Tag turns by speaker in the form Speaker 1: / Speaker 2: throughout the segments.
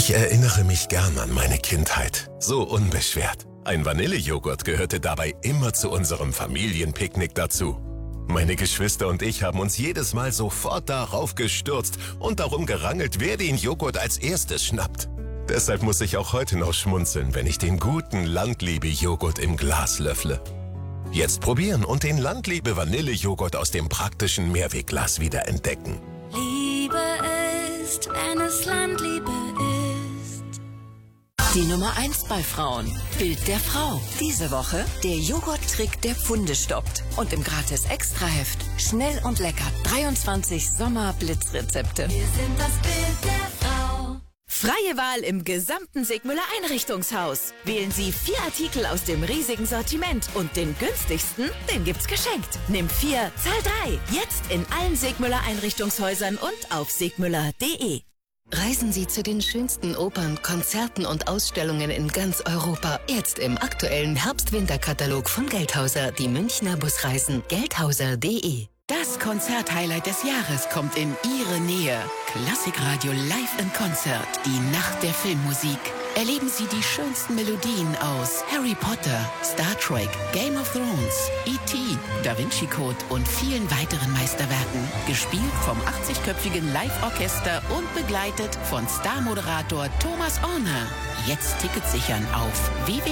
Speaker 1: Ich erinnere mich gern an meine Kindheit. So unbeschwert. Ein Vanillejoghurt gehörte dabei immer zu unserem Familienpicknick dazu. Meine Geschwister und ich haben uns jedes Mal sofort darauf gestürzt und darum gerangelt, wer den Joghurt als erstes schnappt. Deshalb muss ich auch heute noch schmunzeln, wenn ich den guten Landliebe-Joghurt im Glas löffle. Jetzt probieren und den Landliebe-Vanillejoghurt aus dem praktischen Mehrwegglas wieder entdecken.
Speaker 2: Liebe ist, wenn es Landliebe ist.
Speaker 3: Die Nummer 1 bei Frauen. Bild der Frau. Diese Woche der Joghurttrick, der Pfunde stoppt. Und im Gratis-Extra-Heft schnell und lecker 23 Sommer-Blitzrezepte.
Speaker 2: Wir sind das Bild der Frau.
Speaker 3: Freie Wahl im gesamten Sigmüller Einrichtungshaus. Wählen Sie 4 Artikel aus dem riesigen Sortiment und den günstigsten, den gibt's geschenkt. Nimm 4, zahl 3. Jetzt in allen Sigmüller Einrichtungshäusern und auf sigmüller.de.
Speaker 4: Reisen Sie zu den schönsten Opern, Konzerten und Ausstellungen in ganz Europa. Jetzt im aktuellen Herbst-Winter-Katalog von Geldhauser, die Münchner Busreisen. Geldhauser.de.
Speaker 5: Das Konzerthighlight des Jahres kommt in Ihre Nähe. Klassikradio Live in Concert. Die Nacht der Filmmusik. Erleben Sie die schönsten Melodien aus Harry Potter, Star Trek, Game of Thrones, E.T., Da Vinci Code und vielen weiteren Meisterwerken. Gespielt vom 80-köpfigen Live-Orchester und begleitet von Starmoderator Thomas Orner. Jetzt Tickets sichern auf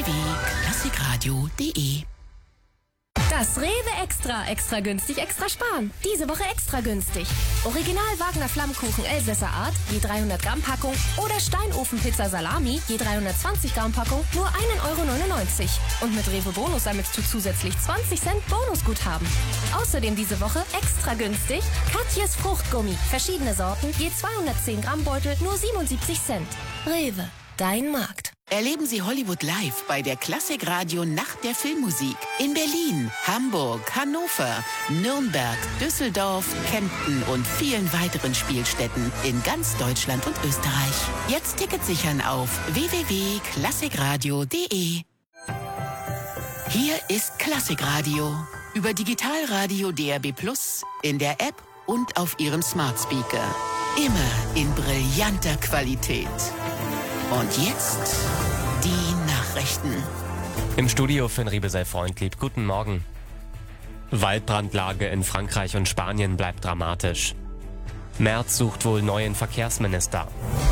Speaker 5: www.klassikradio.de.
Speaker 6: Das Rewe Extra günstig, extra sparen. Diese Woche extra günstig. Original Wagner Flammkuchen Elsässer Art, je 300 Gramm Packung oder Steinofenpizza Salami, je 320 Gramm Packung, nur 1,99 €. Und mit Rewe Bonus sammelst du zusätzlich 20 Cent Bonusguthaben. Außerdem diese Woche extra günstig Katjes Fruchtgummi, verschiedene Sorten, je 210 Gramm Beutel, nur 77 Cent. Rewe, dein Markt.
Speaker 5: Erleben Sie Hollywood live bei der Klassikradio Nacht der Filmmusik. In Berlin, Hamburg, Hannover, Nürnberg, Düsseldorf, Kempten und vielen weiteren Spielstätten in ganz Deutschland und Österreich. Jetzt Tickets sichern auf www.klassikradio.de. Hier ist Klassikradio. Über Digitalradio DAB+, in der App und auf Ihrem Smart Speaker. Immer in brillanter Qualität. Und jetzt die Nachrichten.
Speaker 7: Im Studio Finn Riebe sei freundlieb. Guten Morgen. Waldbrandlage in Frankreich und Spanien bleibt dramatisch. Merz sucht wohl neuen Verkehrsminister.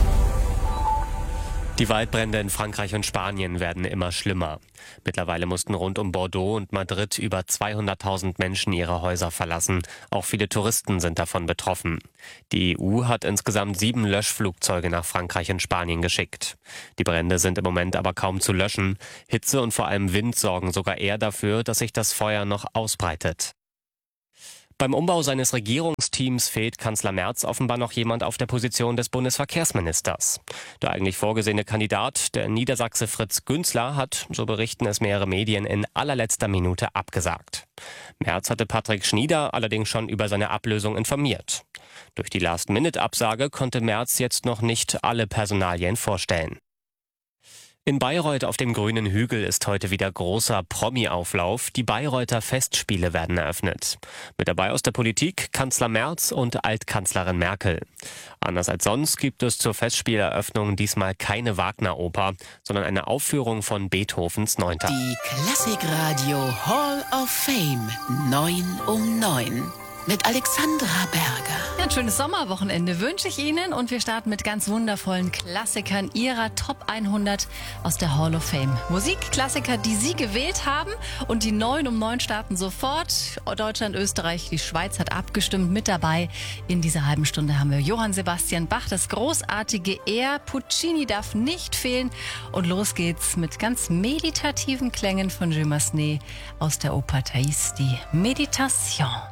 Speaker 7: Die Waldbrände in Frankreich und Spanien werden immer schlimmer. Mittlerweile mussten rund um Bordeaux und Madrid über 200.000 Menschen ihre Häuser verlassen. Auch viele Touristen sind davon betroffen. Die EU hat insgesamt 7 Löschflugzeuge nach Frankreich und Spanien geschickt. Die Brände sind im Moment aber kaum zu löschen. Hitze und vor allem Wind sorgen sogar eher dafür, dass sich das Feuer noch ausbreitet. Beim Umbau seines Regierungsteams fehlt Kanzler Merz offenbar noch jemand auf der Position des Bundesverkehrsministers. Der eigentlich vorgesehene Kandidat, der Niedersachse Fritz Günzler, hat, so berichten es mehrere Medien, in allerletzter Minute abgesagt. Merz hatte Patrick Schnieder allerdings schon über seine Ablösung informiert. Durch die Last-Minute-Absage konnte Merz jetzt noch nicht alle Personalien vorstellen. In Bayreuth auf dem grünen Hügel ist heute wieder großer Promi-Auflauf. Die Bayreuther Festspiele werden eröffnet. Mit dabei aus der Politik Kanzler Merz und Altkanzlerin Merkel. Anders als sonst gibt es zur Festspieleröffnung diesmal keine Wagner-Oper, sondern eine Aufführung von Beethovens 9.
Speaker 5: Die Klassikradio Hall of Fame 9 um 9 mit Alexandra Berger.
Speaker 8: Ja, ein schönes Sommerwochenende wünsche ich Ihnen und wir starten mit ganz wundervollen Klassikern Ihrer Top 100 aus der Hall of Fame. Musikklassiker, die Sie gewählt haben und die 9 um 9 starten sofort. Deutschland, Österreich, die Schweiz hat abgestimmt. Mit dabei in dieser halben Stunde haben wir Johann Sebastian Bach, das großartige Er. Puccini darf nicht fehlen und los geht's mit ganz meditativen Klängen von Jules Massenet aus der Oper Thais, die Meditation.